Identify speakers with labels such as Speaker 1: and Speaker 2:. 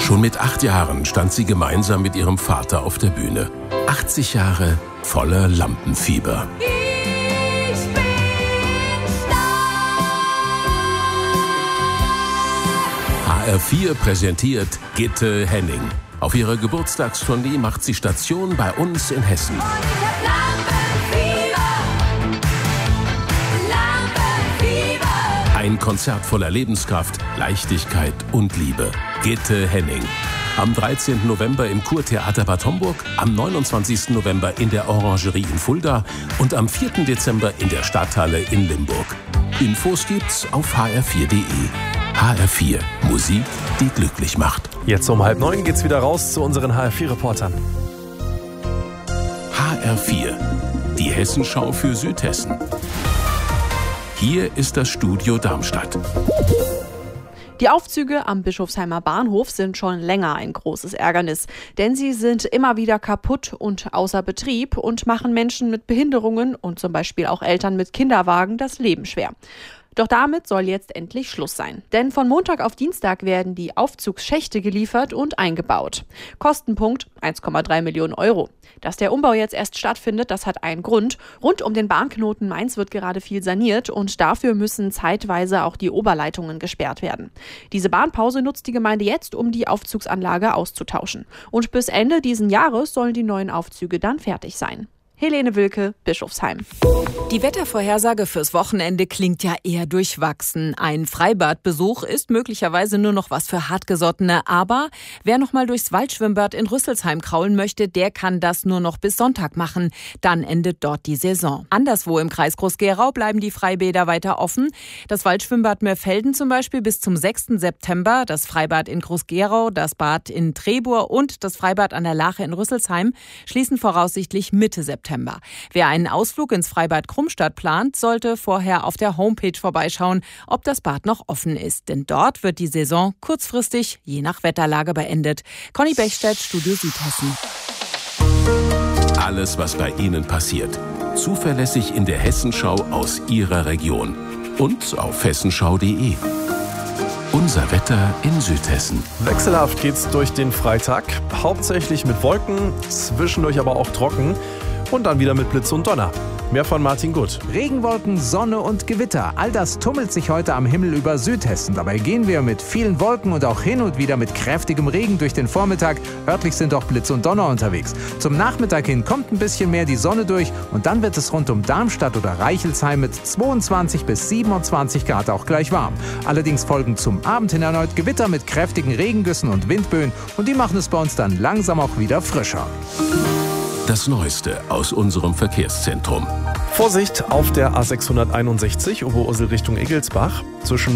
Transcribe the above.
Speaker 1: Schon mit 8 Jahren stand sie gemeinsam mit ihrem Vater auf der Bühne. 80 Jahre voller Lampenfieber.
Speaker 2: Ich bin stark.
Speaker 1: HR4 präsentiert Gitte Henning. Auf ihrer Geburtstagstournee macht sie Station bei uns in Hessen.
Speaker 2: Und ich hab Lampenfieber.
Speaker 1: Ein Konzert voller Lebenskraft, Leichtigkeit und Liebe. Gitte Henning. Am 13. November im Kurtheater Bad Homburg, am 29. November in der Orangerie in Fulda und am 4. Dezember in der Stadthalle in Limburg. Infos gibt's auf hr4.de. HR4, Musik, die glücklich macht.
Speaker 3: Jetzt um 8:30 geht's wieder raus zu unseren HR4-Reportern.
Speaker 1: HR4, die Hessenschau für Südhessen. Hier ist das Studio Darmstadt.
Speaker 4: Die Aufzüge am Bischofsheimer Bahnhof sind schon länger ein großes Ärgernis, denn sie sind immer wieder kaputt und außer Betrieb und machen Menschen mit Behinderungen und zum Beispiel auch Eltern mit Kinderwagen das Leben schwer. Doch damit soll jetzt endlich Schluss sein. Denn von Montag auf Dienstag werden die Aufzugsschächte geliefert und eingebaut. Kostenpunkt 1,3 Millionen Euro. Dass der Umbau jetzt erst stattfindet, das hat einen Grund. Rund um den Bahnknoten Mainz wird gerade viel saniert und dafür müssen zeitweise auch die Oberleitungen gesperrt werden. Diese Bahnpause nutzt die Gemeinde jetzt, um die Aufzugsanlage auszutauschen. Und bis Ende diesen Jahres sollen die neuen Aufzüge dann fertig sein. Helene Wilke, Bischofsheim.
Speaker 5: Die Wettervorhersage fürs Wochenende klingt ja eher durchwachsen. Ein Freibadbesuch ist möglicherweise nur noch was für Hartgesottene. Aber wer noch mal durchs Waldschwimmbad in Rüsselsheim kraulen möchte, der kann das nur noch bis Sonntag machen. Dann endet dort die Saison. Anderswo im Kreis Groß-Gerau bleiben die Freibäder weiter offen. Das Waldschwimmbad Mörfelden zum Beispiel bis zum 6. September. Das Freibad in Groß-Gerau, das Bad in Trebur und das Freibad an der Lache in Rüsselsheim schließen voraussichtlich Mitte September. Wer einen Ausflug ins Freibad Krummstadt plant, sollte vorher auf der Homepage vorbeischauen, ob das Bad noch offen ist. Denn dort wird die Saison kurzfristig, je nach Wetterlage, beendet. Conny Bechstedt, Studio Südhessen.
Speaker 1: Alles, was bei Ihnen passiert. Zuverlässig in der Hessenschau aus Ihrer Region. Und auf hessenschau.de. Unser Wetter in Südhessen.
Speaker 3: Wechselhaft geht's durch den Freitag. Hauptsächlich mit Wolken, zwischendurch aber auch trocken. Und dann wieder mit Blitz und Donner. Mehr von Martin Gutt.
Speaker 6: Regenwolken, Sonne und Gewitter. All das tummelt sich heute am Himmel über Südhessen. Dabei gehen wir mit vielen Wolken und auch hin und wieder mit kräftigem Regen durch den Vormittag. Örtlich sind auch Blitz und Donner unterwegs. Zum Nachmittag hin kommt ein bisschen mehr die Sonne durch und dann wird es rund um Darmstadt oder Reichelsheim mit 22 bis 27 Grad auch gleich warm. Allerdings folgen zum Abend hin erneut Gewitter mit kräftigen Regengüssen und Windböen und die machen es bei uns dann langsam auch wieder frischer.
Speaker 1: Das Neueste aus unserem Verkehrszentrum.
Speaker 3: Vorsicht auf der A661 Oberursel Richtung Egelsbach. Zwischen